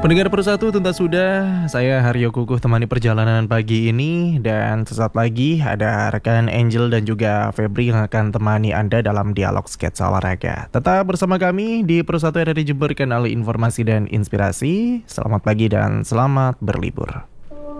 Pendengar Persatu, tuntas sudah saya Haryo Kukuh temani perjalanan pagi ini. Dan sesaat lagi ada rekan Angel dan juga Febri yang akan temani Anda dalam dialog sketsa olahraga. Tetap bersama kami di Persatu RRI Jember, kanal informasi dan inspirasi. Selamat pagi dan selamat berlibur.